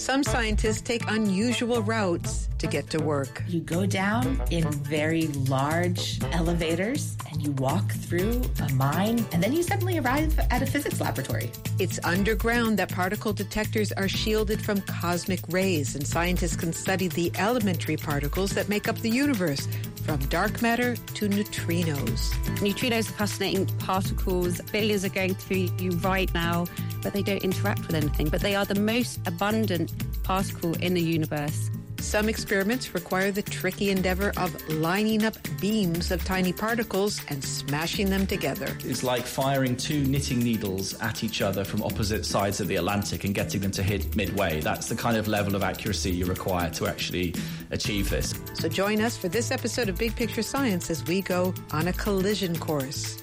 Some scientists take unusual routes to get to work. You go down in very large elevators and you walk through a mine, and then you suddenly arrive at a physics laboratory. It's underground that particle detectors are shielded from cosmic rays, and scientists can study the elementary particles that make up the universe, from dark matter to neutrinos. Neutrinos are fascinating particles. Billions are going through you right now, but they don't interact with anything. But they are the most abundant particle in the universe. Some experiments require the tricky endeavor of lining up beams of tiny particles and smashing them together. It's like firing two knitting needles at each other from opposite sides of the Atlantic and getting them to hit midway. That's the kind of level of accuracy you require to actually achieve this. So join us for this episode of Big Picture Science as we go on a collision course.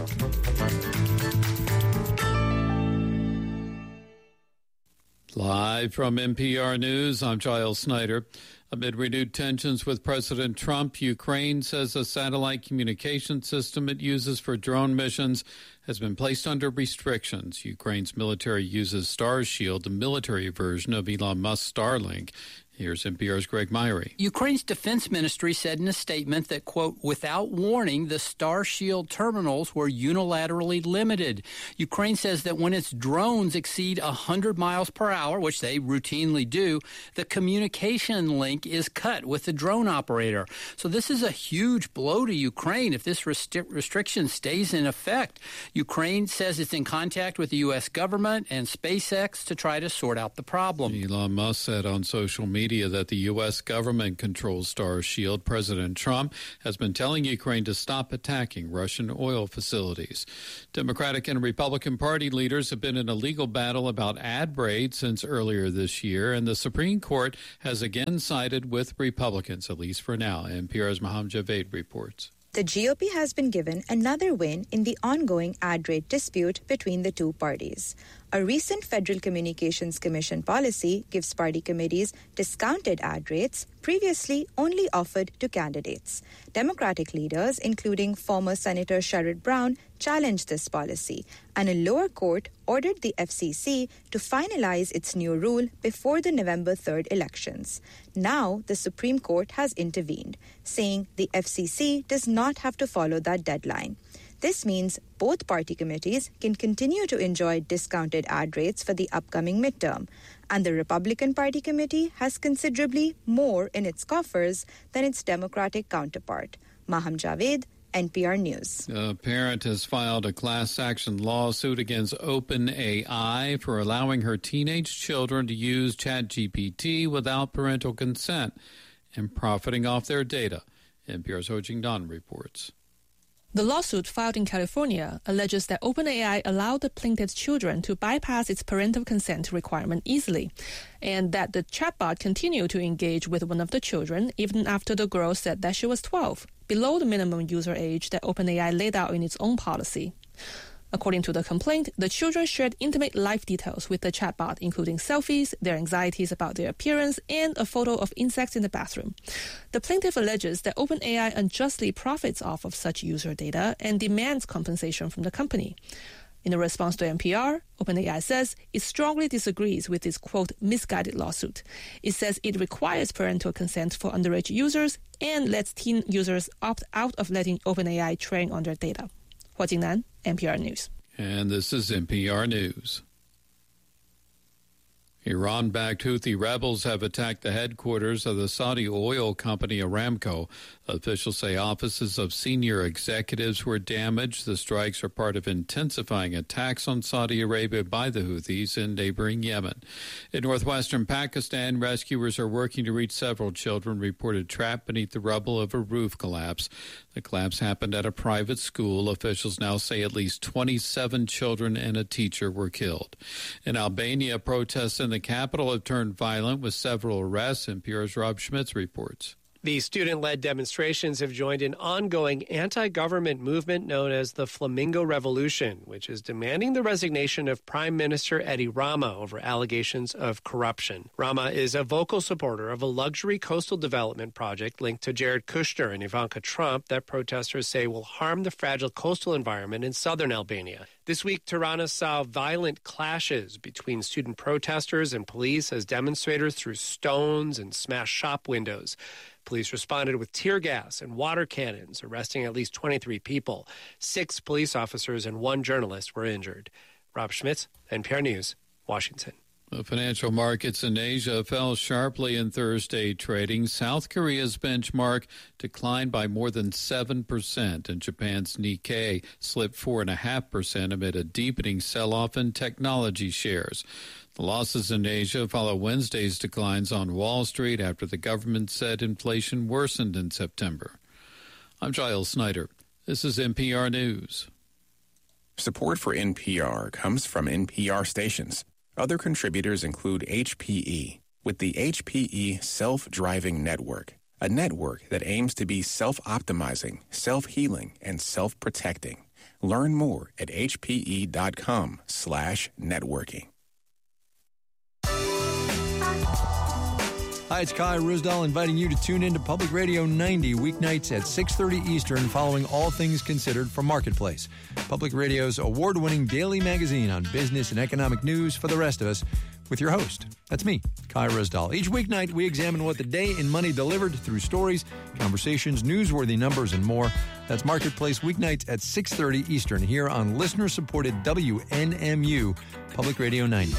Live from NPR News, I'm Giles Snyder. Amid renewed tensions with President Trump, Ukraine says a satellite communication system it uses for drone missions has been placed under restrictions. Ukraine's military uses Starshield, the military version of Elon Musk's Starlink. Here's NPR's Greg Myrie. Ukraine's defense ministry said in a statement that, quote, without warning, the Starshield terminals were unilaterally limited. Ukraine says that when its drones exceed 100 miles per hour, which they routinely do, the communication link is cut with the drone operator. So this is a huge blow to Ukraine if this restriction stays in effect. Ukraine says it's in contact with the U.S. government and SpaceX to try to sort out the problem. Elon Musk said on social media that the U.S. government controls Starshield. President Trump has been telling Ukraine to stop attacking Russian oil facilities. Democratic and Republican Party leaders have been in a legal battle about ad raid since earlier this year, and the Supreme Court has again sided with Republicans, at least for now. NPR's Mohammed Javaid reports. The GOP has been given another win in the ongoing ad rate dispute between the two parties. A recent Federal Communications Commission policy gives party committees discounted ad rates previously only offered to candidates. Democratic leaders, including former Senator Sherrod Brown, challenged this policy, and a lower court ordered the FCC to finalize its new rule before the November 3rd elections. Now, the Supreme Court has intervened, saying the FCC does not have to follow that deadline. This means both party committees can continue to enjoy discounted ad rates for the upcoming midterm, and the Republican Party committee has considerably more in its coffers than its Democratic counterpart. Maham Javed, NPR News. A parent has filed a class action lawsuit against OpenAI for allowing her teenage children to use ChatGPT without parental consent and profiting off their data. NPR's Ho Jing Dan reports. The lawsuit filed in California alleges that OpenAI allowed the plaintiff's children to bypass its parental consent requirement easily, and that the chatbot continued to engage with one of the children even after the girl said that she was 12, below the minimum user age that OpenAI laid out in its own policy. According to the complaint, the children shared intimate life details with the chatbot, including selfies, their anxieties about their appearance, and a photo of insects in the bathroom. The plaintiff alleges that OpenAI unjustly profits off of such user data and demands compensation from the company. In a response to NPR, OpenAI says it strongly disagrees with this, quote, misguided lawsuit. It says it requires parental consent for underage users and lets teen users opt out of letting OpenAI train on their data. Hua Jingnan, NPR News. And this is NPR News. Iran-backed Houthi rebels have attacked the headquarters of the Saudi oil company Aramco. Officials say offices of senior executives were damaged. The strikes are part of intensifying attacks on Saudi Arabia by the Houthis in neighboring Yemen. In northwestern Pakistan, rescuers are working to reach several children reported trapped beneath the rubble of a roof collapse. The collapse happened at a private school. Officials now say at least 27 children and a teacher were killed. In Albania, protests in the capital have turned violent with several arrests. NPR's Rob Schmitz reports. The student-led demonstrations have joined an ongoing anti-government movement known as the Flamingo Revolution, which is demanding the resignation of Prime Minister Edi Rama over allegations of corruption. Rama is a vocal supporter of a luxury coastal development project linked to Jared Kushner and Ivanka Trump that protesters say will harm the fragile coastal environment in southern Albania. This week, Tirana saw violent clashes between student protesters and police as demonstrators threw stones and smashed shop windows. Police responded with tear gas and water cannons, arresting at least 23 people. 6 police officers and 1 journalist were injured. Rob Schmitz, NPR News, Washington. The financial markets in Asia fell sharply in Thursday trading. South Korea's benchmark declined by more than 7%, and Japan's Nikkei slipped 4.5% amid a deepening sell-off in technology shares. The losses in Asia follow Wednesday's declines on Wall Street after the government said inflation worsened in September. I'm Giles Snyder. This is NPR News. Support for NPR comes from NPR stations. Other contributors include HPE, with the HPE Self-Driving Network, a network that aims to be self-optimizing, self-healing, and self-protecting. Learn more at hpe.com/networking. Hi, it's Kai Ryssdal inviting you to tune in to Public Radio 90 weeknights at 6:30 Eastern following All Things Considered from Marketplace, Public Radio's award-winning daily magazine on business and economic news for the rest of us, with your host. That's me, Kai Ryssdal. Each weeknight, we examine what the day in money delivered through stories, conversations, newsworthy numbers, and more. That's Marketplace weeknights at 6:30 Eastern here on listener-supported WNMU, Public Radio 90.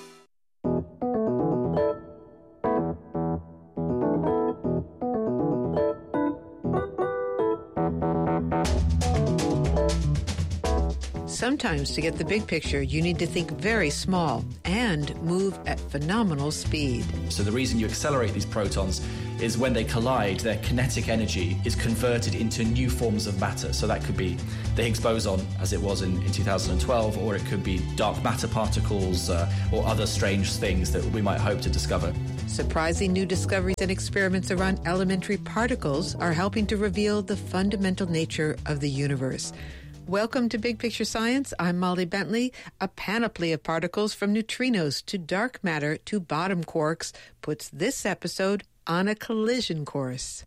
Sometimes to get the big picture, you need to think very small and move at phenomenal speed. So the reason you accelerate these protons is when they collide, their kinetic energy is converted into new forms of matter. So that could be the Higgs boson, as it was in 2012, or it could be dark matter particles or other strange things that we might hope to discover. Surprising new discoveries and experiments around elementary particles are helping to reveal the fundamental nature of the universe. Welcome to Big Picture Science. I'm Molly Bentley. A panoply of particles from neutrinos to dark matter to bottom quarks puts this episode on a collision course.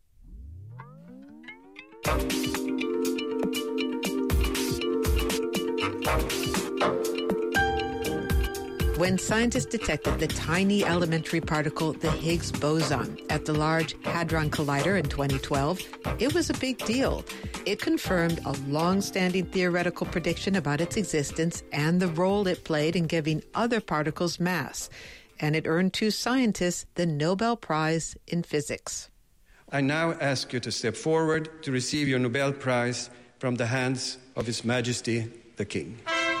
When scientists detected the tiny elementary particle, the Higgs boson, at the Large Hadron Collider in 2012, it was a big deal. It confirmed a long-standing theoretical prediction about its existence and the role it played in giving other particles mass. And it earned 2 scientists the Nobel Prize in Physics. I now ask you to step forward to receive your Nobel Prize from the hands of His Majesty the King.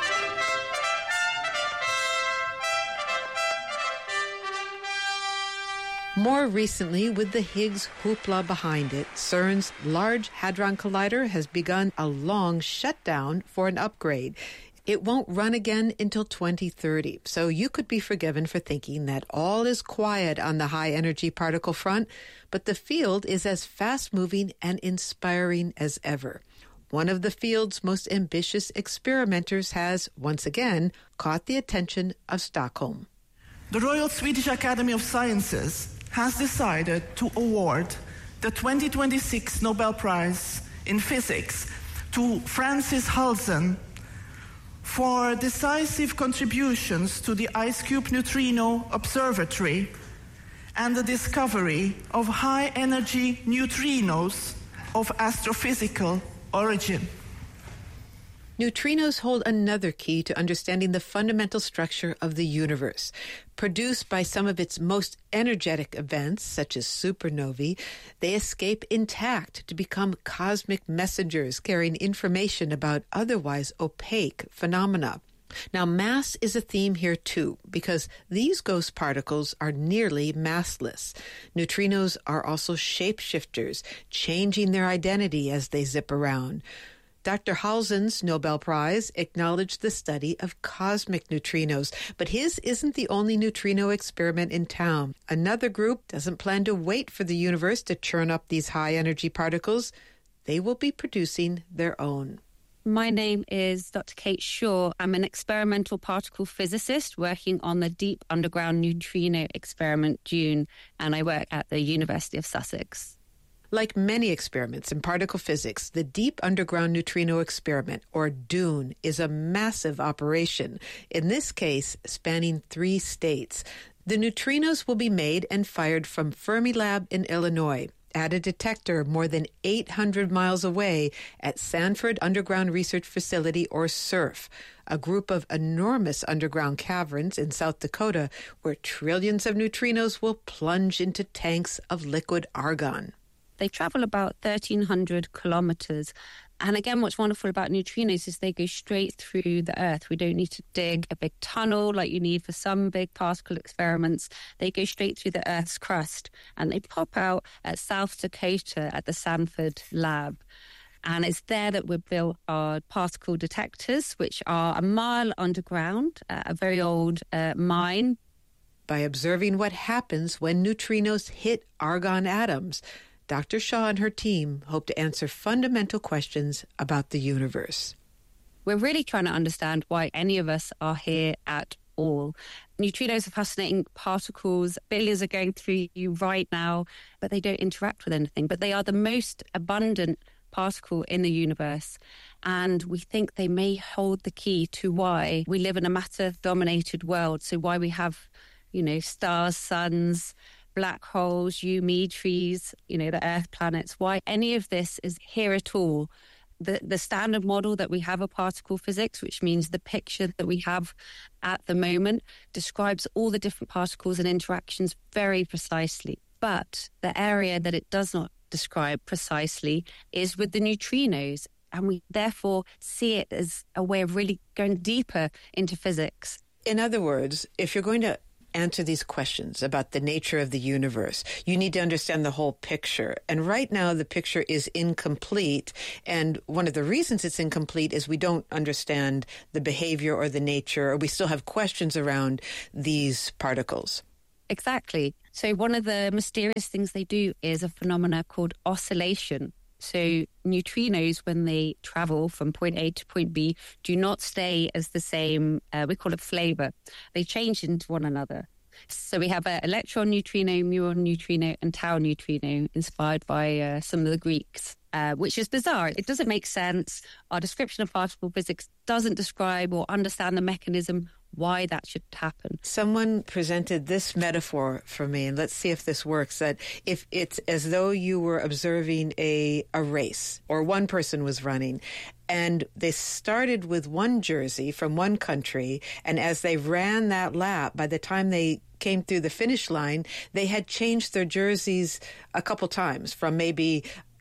More recently, with the Higgs hoopla behind it, CERN's Large Hadron Collider has begun a long shutdown for an upgrade. It won't run again until 2030, so you could be forgiven for thinking that all is quiet on the high-energy particle front, but the field is as fast-moving and inspiring as ever. One of the field's most ambitious experimenters has, once again, caught the attention of Stockholm. The Royal Swedish Academy of Sciences has decided to award the 2026 Nobel Prize in Physics to Francis Halsen for decisive contributions to the IceCube Neutrino Observatory and the discovery of high-energy neutrinos of astrophysical origin. Neutrinos hold another key to understanding the fundamental structure of the universe. Produced by some of its most energetic events, such as supernovae, they escape intact to become cosmic messengers carrying information about otherwise opaque phenomena. Now, mass is a theme here, too, because these ghost particles are nearly massless. Neutrinos are also shapeshifters, changing their identity as they zip around. Dr. Halzen's Nobel Prize acknowledged the study of cosmic neutrinos, but his isn't the only neutrino experiment in town. Another group doesn't plan to wait for the universe to churn up these high-energy particles. They will be producing their own. My name is Dr. Kate Shaw. I'm an experimental particle physicist working on the Deep Underground Neutrino Experiment, DUNE, and I work at the University of Sussex. Like many experiments in particle physics, the Deep Underground Neutrino Experiment, or DUNE, is a massive operation, in this case spanning 3 states. The neutrinos will be made and fired from Fermilab in Illinois, at a detector more than 800 miles away at Sanford Underground Research Facility, or SURF, a group of enormous underground caverns in South Dakota where trillions of neutrinos will plunge into tanks of liquid argon. They travel about 1,300 kilometers. And again, what's wonderful about neutrinos is they go straight through the Earth. We don't need to dig a big tunnel like you need for some big particle experiments. They go straight through the Earth's crust, and they pop out at South Dakota at the Sanford lab. And it's there that we built our particle detectors, which are a mile underground, a very old mine. By observing what happens when neutrinos hit argon atoms, Dr. Shaw and her team hope to answer fundamental questions about the universe. We're really trying to understand why any of us are here at all. Neutrinos are fascinating particles. Billions are going through you right now, but they don't interact with anything. But they are the most abundant particle in the universe. And we think they may hold the key to why we live in a matter-dominated world. So why we have, stars, suns, black holes, me trees, the Earth planets, why any of this is here at all. The standard model that we have of particle physics, which means the picture that we have at the moment, describes all the different particles and interactions very precisely. But the area that it does not describe precisely is with the neutrinos. And we therefore see it as a way of really going deeper into physics. In other words, if you're going to answer these questions about the nature of the universe, you need to understand the whole picture. And right now, the picture is incomplete. And one of the reasons it's incomplete is we don't understand the behavior or the nature, or we still have questions around these particles. Exactly. So one of the mysterious things they do is a phenomena called oscillation. So neutrinos, when they travel from point A to point B, do not stay as the same, we call it flavor. They change into one another. So we have an electron neutrino, muon neutrino, and tau neutrino, inspired by some of the Greeks, which is bizarre. It doesn't make sense. Our description of particle physics doesn't describe or understand the mechanism why that should happen. Someone presented this metaphor for me, and let's see if this works, that if it's as though you were observing a race, or one person was running, and they started with one jersey from one country, and as they ran that lap, by the time they came through the finish line, they had changed their jerseys a couple times, from maybe,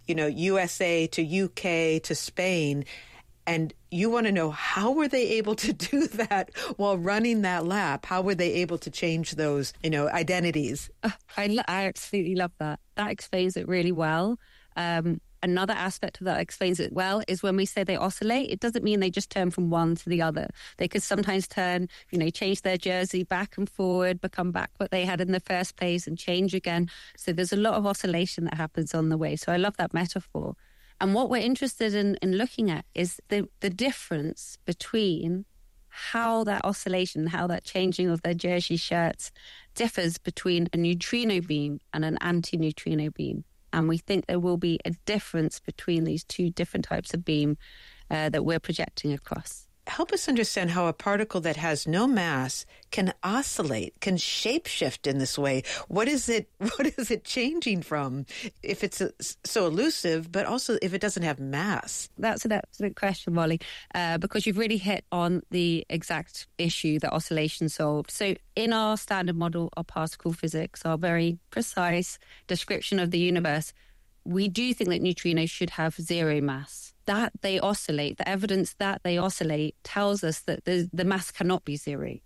USA to UK to Spain. And you want to know, how were they able to do that while running that lap? How were they able to change those, identities? I absolutely love that. That explains it really well. Another aspect of that explains it well is when we say they oscillate, it doesn't mean they just turn from one to the other. They could sometimes turn, change their jersey back and forward, become back what they had in the first place and change again. So there's a lot of oscillation that happens on the way. So I love that metaphor. And what we're interested in looking at is the difference between how that oscillation, how that changing of their jersey shirts differs between a neutrino beam and an anti-neutrino beam. And we think there will be a difference between these two different types of beam that we're projecting across. Help us understand how a particle that has no mass can oscillate, can shapeshift in this way. What is it changing from, if it's so elusive, but also if it doesn't have mass? That's an excellent question, Molly, because you've really hit on the exact issue that oscillation solved. So in our standard model of particle physics, our very precise description of the universe, we do think that neutrinos should have zero mass. That they oscillate, the evidence that they oscillate tells us that the mass cannot be zero.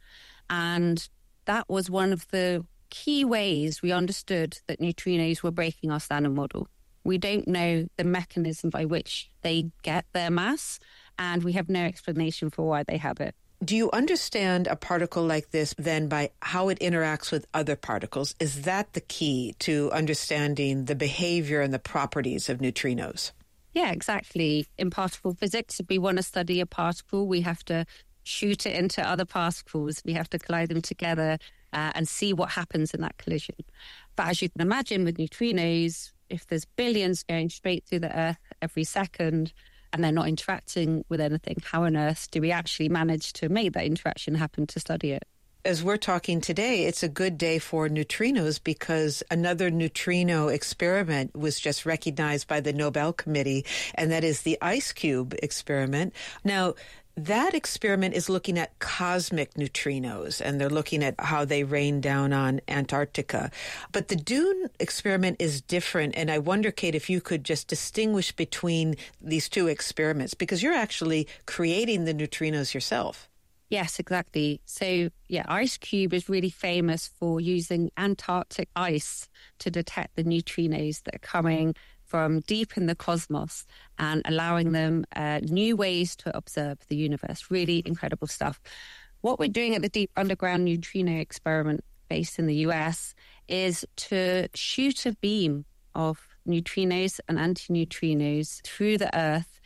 And that was one of the key ways we understood that neutrinos were breaking our standard model. We don't know the mechanism by which they get their mass, and we have no explanation for why they have it. Do you understand a particle like this then by how it interacts with other particles? Is that the key to understanding the behavior and the properties of neutrinos? Yeah, exactly. In particle physics, if we want to study a particle, we have to shoot it into other particles. We have to collide them together and see what happens in that collision. But as you can imagine with neutrinos, if there's billions going straight through the Earth every second, and they're not interacting with anything, how on earth do we actually manage to make that interaction happen to study it? As we're talking today, it's a good day for neutrinos because another neutrino experiment was just recognized by the Nobel Committee, and that is the IceCube experiment. Now, that experiment is looking at cosmic neutrinos, and they're looking at how they rain down on Antarctica. But the Dune experiment is different, and I wonder, Kate, if you could just distinguish between these two experiments, because you're actually creating the neutrinos yourself. Yes, exactly. So, IceCube is really famous for using Antarctic ice to detect the neutrinos that are coming from deep in the cosmos and allowing them new ways to observe the universe. Really incredible stuff. What we're doing at the Deep Underground Neutrino Experiment based in the US is to shoot a beam of neutrinos and antineutrinos through the Earth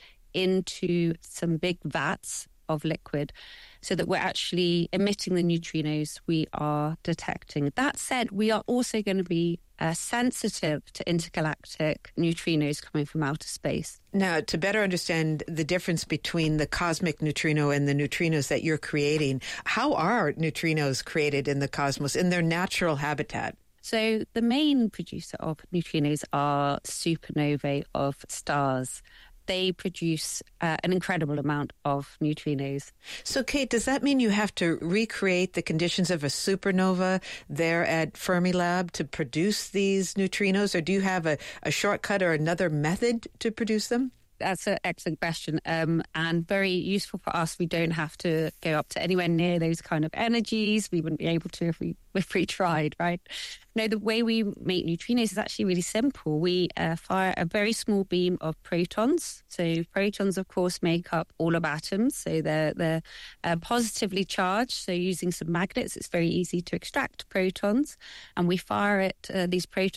into some big vats of liquid so that we're actually emitting the neutrinos we are detecting. That said, we are also going to be sensitive to intergalactic neutrinos coming from outer space. Now, to better understand the difference between the cosmic neutrino and the neutrinos that you're creating, how are neutrinos created in the cosmos in their natural habitat? So the main producer of neutrinos are supernovae of stars. They produce an incredible amount of neutrinos. So, Kate, does that mean you have to recreate the conditions of a supernova there at Fermilab to produce these neutrinos, or do you have a shortcut or another method to produce them? That's an excellent question and very useful for us. We don't have to go up to anywhere near those kind of energies. We wouldn't be able to if we tried, right? No, the way we make neutrinos is actually really simple. We fire a very small beam of protons. So protons, of course, make up all of atoms. So they're positively charged. So using some magnets, it's very easy to extract protons. And we fire these protons